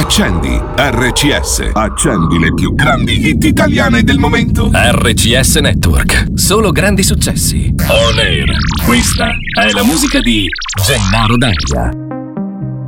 Accendi RCS. Accendi le più grandi hit italiane del momento. RCS Network. Solo grandi successi. On air. Questa è la musica di Gennaro D'Anglia.